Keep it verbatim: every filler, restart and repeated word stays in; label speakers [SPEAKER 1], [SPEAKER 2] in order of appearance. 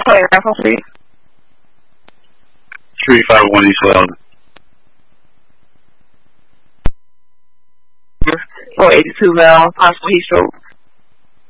[SPEAKER 1] calling Raffle Street?
[SPEAKER 2] three five one East Loudon.
[SPEAKER 1] four eighty-two Val, possible heat stroke.